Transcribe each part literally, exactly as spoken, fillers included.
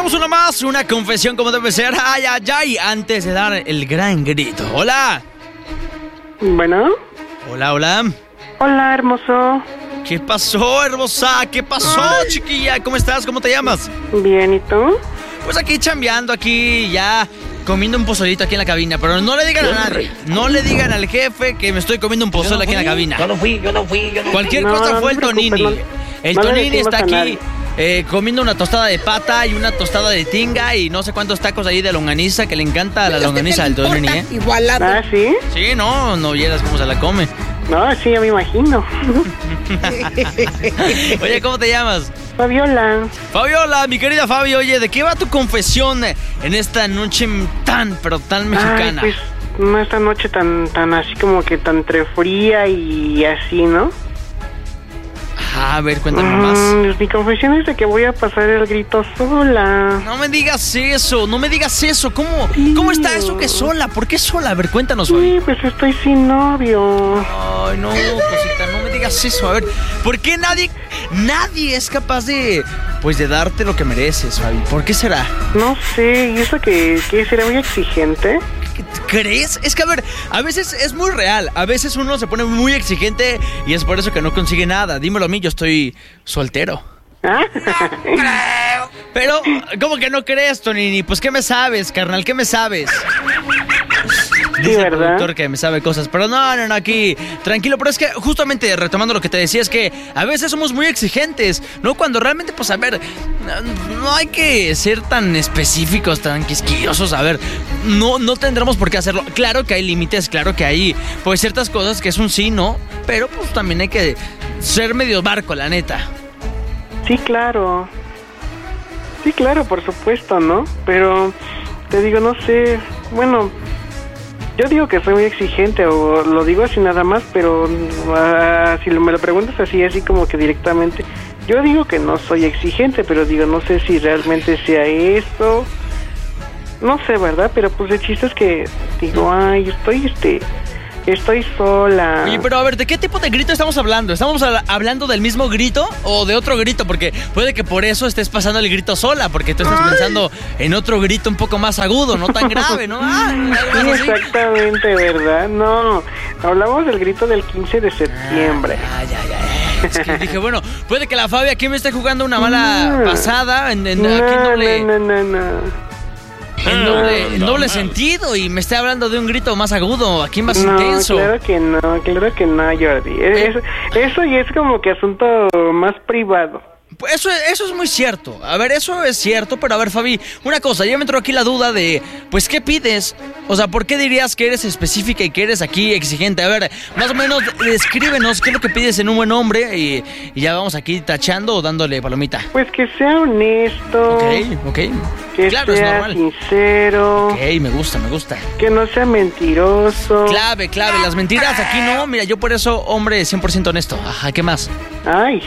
Tenemos una más, una confesión como debe ser. Ay, ay, ay, antes de dar el gran grito. Hola. Bueno. Hola, hola. Hola, hermoso. ¿Qué pasó, hermosa? ¿Qué pasó, ay, chiquilla? ¿Cómo estás? ¿Cómo te llamas? Bien, ¿y tú? Pues aquí chambeando, aquí ya comiendo un pozolito aquí en la cabina. Pero no le digan a nadie, no le digan al jefe que me estoy comiendo un pozole aquí en la cabina. Yo no fui, yo no fui, yo no Cualquier no, cosa no, fue no el Tonini. no, el no Tonini está aquí eh, comiendo una tostada de pata y una tostada de tinga y no sé cuántos tacos ahí de longaniza, que le encanta la longaniza del Tonini, ¿eh? Igualado. Ah, ¿sí? Sí, no, no vieras cómo se la come. No, sí, ya me imagino. Oye, ¿cómo te llamas? Fabiola. Fabiola, mi querida Fabi, oye, ¿de qué va tu confesión en esta noche tan, pero tan mexicana? Ay, pues, no, esta noche tan, tan así como que tan entre fría y así, ¿no? A ver, cuéntame mm, más. Mi confesión es de que voy a pasar el grito sola. No me digas eso, no me digas eso. ¿Cómo, sí. ¿cómo está eso que sola? ¿Por qué sola? A ver, cuéntanos, Fabi. Sí, pues estoy sin novio. Ay, no, cosita, no me digas eso. A ver, ¿por qué nadie, nadie es capaz de, pues, de darte lo que mereces, Fabi? ¿Por qué será? No sé, ¿y eso que, que será muy exigente? ¿Crees? Es que, a ver, a veces es muy real. A veces uno se pone muy exigente y es por eso que no consigue nada. Dímelo a mí, yo estoy soltero. ¿Ah? Pero, ¿cómo que no crees, Tonini? Pues, ¿qué me sabes, carnal? ¿Qué me sabes? Dice Sí, el ¿verdad? productor que me sabe cosas, pero no, no, no, aquí, tranquilo, pero es que justamente retomando lo que te decía, es que a veces somos muy exigentes, ¿no? Cuando realmente, pues, a ver, no hay que ser tan específicos, tan quisquillosos, a ver, no, no tendremos por qué hacerlo. Claro que hay límites, claro que hay, pues, ciertas cosas que es un sí, ¿no? Pero, pues, también hay que ser medio barco, la neta. Sí, claro. Sí, claro, por supuesto, ¿no? Pero, te digo, no sé, bueno... Yo digo que soy muy exigente, o lo digo así nada más, pero uh, si me lo preguntas así, así como que directamente, yo digo que no soy exigente, pero digo, no sé si realmente sea eso, no sé, ¿verdad? Pero pues el chiste es que digo, ay, estoy, este, estoy sola. Oye, pero a ver, ¿de qué tipo de grito estamos hablando? ¿Estamos a- hablando del mismo grito o de otro grito? Porque puede que por eso estés pasando el grito sola, porque tú estás Ay. pensando en otro grito un poco más agudo, no tan grave, ¿no? Ah, Sí, algo así. exactamente, ¿verdad? No, hablamos del grito del quince de septiembre. Ay, ay, ay. Es que dije, bueno, puede que la Fabi aquí me esté jugando una mala No. pasada, en, en, No, aquí en doble, no, no, no, no. en doble, en doble sentido y me esté hablando de un grito más agudo, aquí más No, intenso. claro que no, claro que no, Jordi. Es- eso ya es como que asunto más privado. Pues Eso, eso es muy cierto. A ver, eso es cierto, pero a ver, Fabi, una cosa, ya me entró aquí la duda de, pues, ¿qué pides? O sea, ¿por qué dirías que eres específica y que eres aquí exigente? A ver, más o menos, descríbenos qué es lo que pides en un buen hombre y, y ya vamos aquí tachando o dándole palomita. Pues que sea honesto, Ok, ok. que Claro, es sea normal. sincero, Ok, me gusta, me gusta. que no sea mentiroso. Clave, clave, las mentiras aquí no. Mira, yo por eso, hombre, cien por ciento honesto. Ajá, ¿qué más? Ay,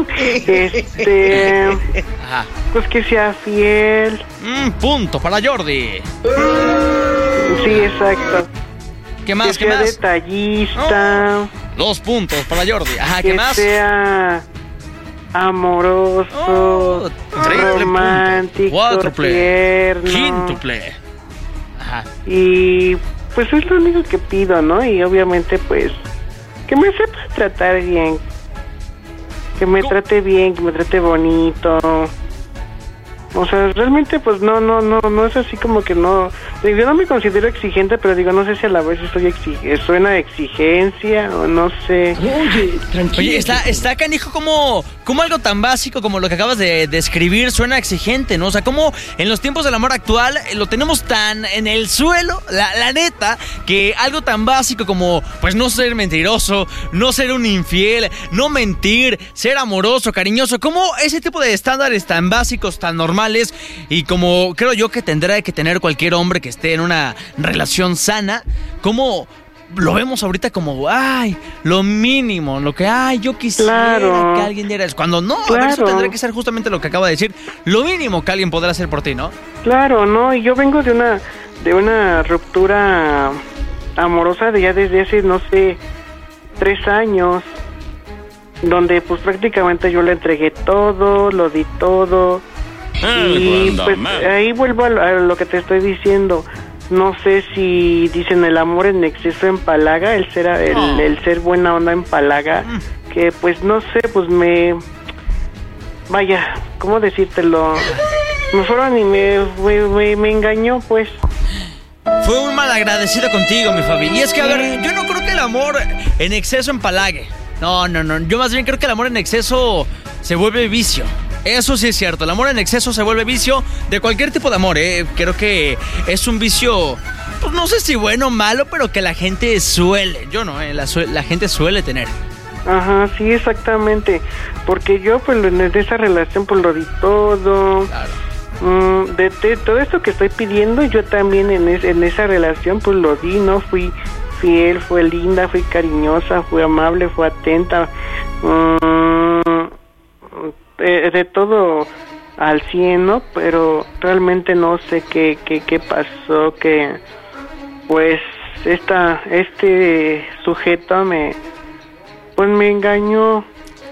este, Ajá. pues que sea fiel. Mm, punto para Jordi. Sí, exacto. ¿Qué más? Que ¿Qué sea más? detallista. Dos puntos para Jordi. Ajá, ¿qué Que más? sea amoroso, Oh, triple romántico, punto. Cuádruple. tierno. Quíntuple. Ajá. Y pues es lo único que pido, ¿no? Y obviamente pues que me sepa tratar bien. Que me ¿Cómo? trate bien, que me trate bonito. O sea, realmente pues no, no, no, no es así como que no... Yo no me considero exigente, pero digo, no sé si a la vez estoy exig... suena a exigencia o no sé. Oye, tranquilo. Oye, está, está canijo como, como algo tan básico como lo que acabas de describir suena exigente, ¿no? O sea, como en los tiempos del amor actual eh, lo tenemos tan en el suelo, la, la neta, que algo tan básico como, pues, no ser mentiroso, no ser un infiel, no mentir, ser amoroso, cariñoso, como ese tipo de estándares tan básicos, tan normales y como creo yo que tendrá que tener cualquier hombre que esté en una relación sana, como... Lo vemos ahorita como, ay, lo mínimo, lo que, ay, yo quisiera Claro. que alguien diera eso. Cuando no, a ver, Claro. eso tendrá que ser justamente lo que acaba de decir, lo mínimo que alguien podrá hacer por ti, ¿no? Claro, no, y yo vengo de una de una ruptura amorosa de ya desde hace, no sé, tres años, donde pues prácticamente yo le entregué todo, lo di todo, Y pues ahí vuelvo a lo, a lo que te estoy diciendo. No sé si dicen el amor en exceso empalaga, el ser el, oh. el ser buena onda empalaga, mm. que pues no sé, pues me... Vaya, ¿cómo decírtelo? Me fueron y me, me, me, me engañó, pues. Fue un mal agradecido contigo, mi Fabi. Y es que, a ver, yo no creo que el amor en exceso empalague. No, no, no. Yo más bien creo que el amor en exceso se vuelve vicio. Eso sí es cierto. El amor en exceso se vuelve vicio de cualquier tipo de amor, ¿eh? Creo que es un vicio, pues no sé si bueno o malo, pero que la gente suele. Yo no, ¿eh? La, la gente suele tener. Ajá, sí, exactamente. Porque yo, pues, en esa relación, pues, lo di todo. Claro. Mm, de, de todo esto que estoy pidiendo, yo también en, es, en esa relación, pues, lo di, ¿no? Fui fiel, fue linda, fui cariñosa, fui amable, fui atenta. Mm, de, de todo al cien, ¿no? Pero realmente no sé qué, qué, qué pasó, que, pues, esta, este sujeto me... Pues me engañó.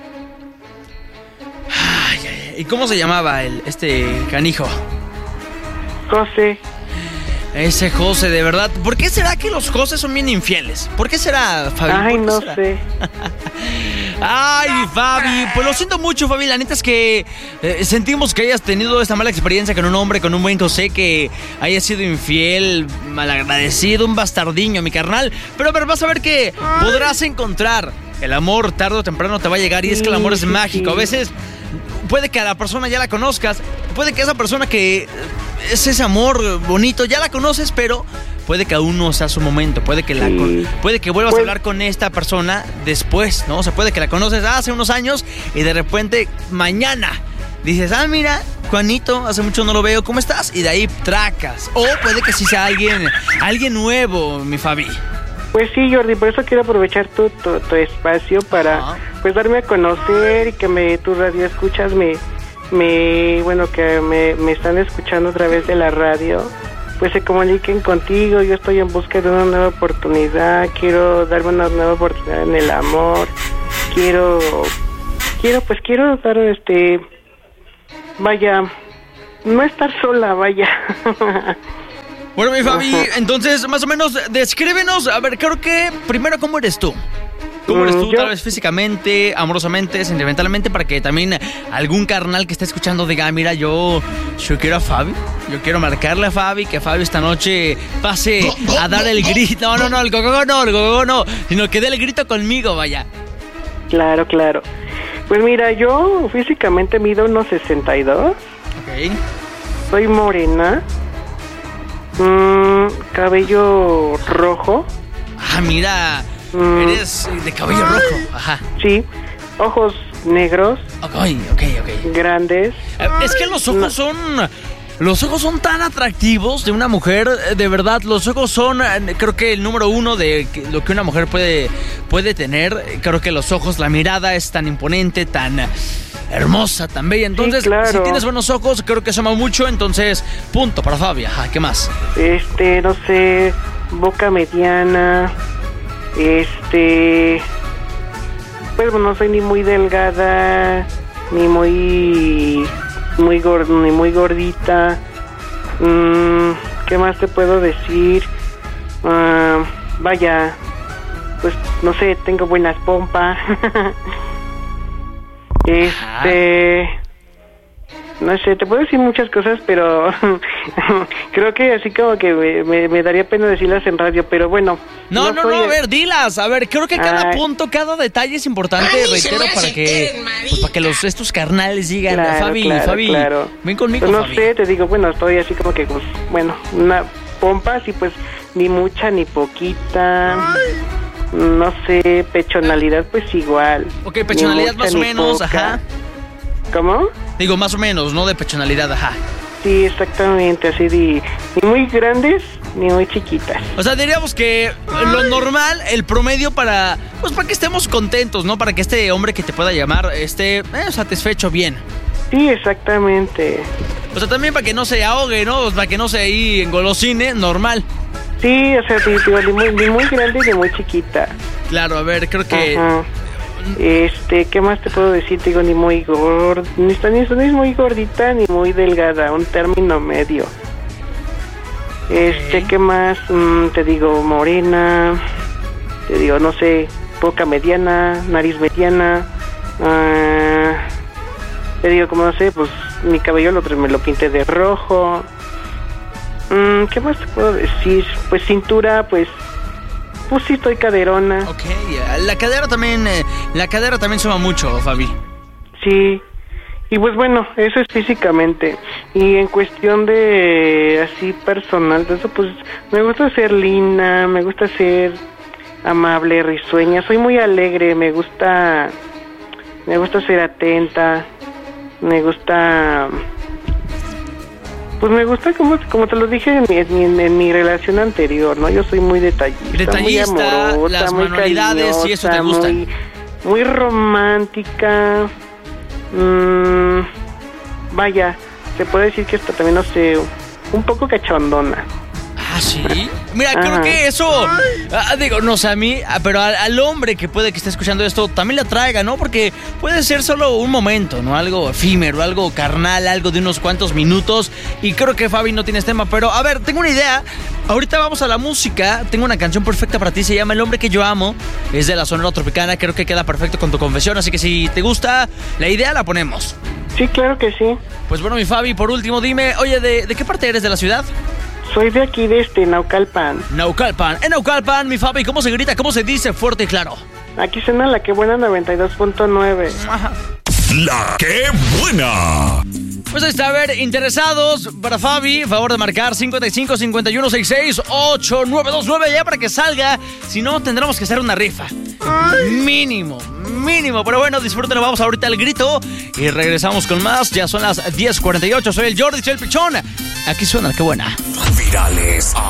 Ay, ay, ¿y cómo se llamaba el este canijo? José. Ese José, de verdad. ¿Por qué será que los José son bien infieles? ¿Por qué será, Fabi? Ay, no será? sé. Ay, Fabi, pues lo siento mucho, Fabi. La neta es que eh, sentimos que hayas tenido esta mala experiencia con un hombre, con un buen José, que haya sido infiel, malagradecido, un bastardiño, mi carnal. Pero a ver, vas a ver que podrás encontrar el amor tarde o temprano te va a llegar. Y es que el amor es mágico. A veces puede que a la persona ya la conozcas, puede que esa persona que es ese amor bonito ya la conoces, pero puede que aún no sea su momento. Puede que la con, puede que vuelvas pues, a hablar con esta persona después, ¿no? O sea, puede que la conoces hace unos años y de repente mañana dices, ah, mira, Juanito, hace mucho no lo veo, ¿cómo estás? Y de ahí tracas. O puede que sí sea alguien, alguien nuevo, mi Fabi. Pues sí, Jordi, por eso quiero aprovechar tu, tu, tu espacio para, uh-huh. pues, darme a conocer y que me tu radio escuchas me, me, bueno, que me, me están escuchando a través de la radio, pues se comuniquen contigo. Yo estoy en busca de una nueva oportunidad, quiero darme una nueva oportunidad en el amor, quiero, quiero, pues quiero dar, este, vaya, no estar sola, vaya. Bueno, mi Fabi, entonces, más o menos, descríbenos, a ver, creo que, primero, ¿cómo eres tú? ¿Cómo eres tú, Yo... tal vez físicamente, amorosamente, sentimentalmente, para que también algún carnal que esté escuchando diga, mira, yo, yo quiero a Fabi, yo quiero marcarle a Fabi, que Fabi esta noche pase a dar el grito, no, no, no, el gogogo no, el gogogo no, sino que dé el grito conmigo, vaya. Claro, claro. Pues mira, yo físicamente mido unos sesenta y dos. Ok. Soy morena. Mm, cabello rojo. Ah, mira, mm. eres de cabello rojo. Ajá. Sí, ojos negros. Ok, ok, ok. Grandes. Es que los ojos no. son... Los ojos son tan atractivos de una mujer, de verdad. Los ojos son, creo que el número uno de lo que una mujer puede, puede tener. Creo que los ojos, la mirada es tan imponente, tan hermosa, tan bella. Entonces, sí, claro. Si tienes buenos ojos, creo que se ama mucho. Entonces, punto para Fabi. Ajá, ¿qué más? Este, no sé, boca mediana. Este, pues no soy ni muy delgada, ni muy... muy gord, ni muy gordita. Mm, ¿qué más te puedo decir? Uh, vaya, pues no sé, tengo buenas pompas. este, no sé, te puedo decir muchas cosas, pero creo que así como que me, me, me daría pena decirlas en radio, pero bueno. No, no, no, no, a ver, dilas. A ver, creo que cada Ay. punto, cada detalle es importante, Ay, reitero, para que pues, para que los estos carnales digan, claro, Fabi, claro, Fabi, claro. ven conmigo, pues no Fabi. sé, te digo, bueno, estoy así como que, pues, bueno, una pompa así, pues, ni mucha ni poquita. Ay. No sé, pechonalidad, pues igual. Ok, pechonalidad más o menos, poca. Ajá. ¿Cómo? Digo, más o menos, no de pechonalidad, ajá. Sí, exactamente, así de ni muy grandes ni muy chiquitas. O sea, diríamos que lo normal, el promedio para, pues para que estemos contentos, ¿no? Para que este hombre que te pueda llamar esté eh, satisfecho bien. Sí, exactamente. O sea, también para que no se ahogue, ¿no? Para que no se ahí engolosine, normal. Sí, o sea, ni, ni, muy, ni muy grande ni muy chiquita. Claro, a ver, creo que... Ajá. Este, ¿qué más te puedo decir? Te digo, ni muy gorda, ni, está- ni, ni es muy gordita, ni muy delgada, un término medio. Este, ¿qué más? Mm, te digo, morena, te digo, no sé, boca mediana, nariz mediana, ah, te digo, como no sé, pues mi cabello lo, me lo pinté de rojo. Mm, ¿qué más te puedo decir? Pues cintura, pues, pues sí estoy caderona. Ok, la cadera también, eh, la cadera también suma mucho, Fabi. Sí, y pues bueno, eso es físicamente. Y en cuestión de así personal, de eso pues me gusta ser linda, me gusta ser amable, risueña, soy muy alegre, me gusta, me gusta ser atenta, me gusta, pues me gusta como, como te lo dije en mi, en, mi, en mi relación anterior, ¿no? Yo soy muy detallista, Detallista, muy amorosa, las muy manualidades, y eso te cariñosa, gusta. muy, muy romántica. Mm, vaya, se puede decir que hasta también, no sé, un poco cachondona. Ah, ¿sí? Mira, creo Ajá. que eso, ah, digo, no sé a mí, ah, pero al, al hombre que puede que esté escuchando esto también le atraiga, ¿no? Porque puede ser solo un momento, ¿no? Algo efímero, algo carnal, algo de unos cuantos minutos. Y creo que Fabi no tienes tema, pero a ver, tengo una idea. Ahorita vamos a la música. Tengo una canción perfecta para ti, se llama El Hombre que Yo Amo. Es de la Sonora Tropicana, creo que queda perfecto con tu confesión. Así que si te gusta la idea, la ponemos. Sí, claro que sí. Pues bueno, mi Fabi, por último, dime, oye, ¿de, de qué parte eres de la ciudad? Soy de aquí, de este, Naucalpan. Naucalpan. En Naucalpan, mi Fabi, ¿cómo se grita? ¿Cómo se dice? Fuerte y claro. Aquí suena la que buena noventa y dos punto nueve. Ajá. La que buena. Pues ahí está, a ver, interesados para Fabi, favor de marcar cincuenta y cinco, cincuenta y uno, sesenta y seis, ocho nueve dos nueve ya para que salga. Si no, tendremos que hacer una rifa. Mínimo, mínimo. Pero bueno, disfruten, vamos ahorita al grito y regresamos con más. Ya son las diez cuarenta y ocho. Soy el Jordi, soy el Pichón. Aquí suena, qué buena. Virales